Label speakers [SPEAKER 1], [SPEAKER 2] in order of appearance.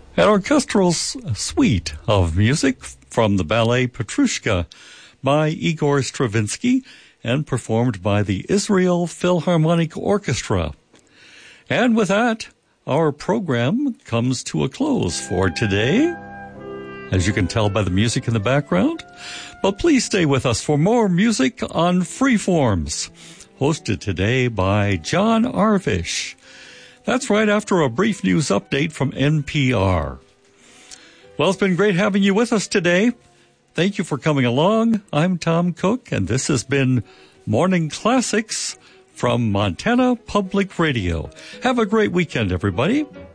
[SPEAKER 1] An orchestral suite of music from the ballet Petrushka by Igor Stravinsky and performed by the Israel Philharmonic Orchestra. And with that, our program comes to a close for today, as you can tell by the music in the background. But please stay with us for more music on Freeforms, hosted today by John Arvish. That's right after a brief news update from NPR. Well, it's been great having you with us today. Thank you for coming along. I'm Tom Cook, and this has been Morning Classics from Montana Public Radio. Have a great weekend, everybody.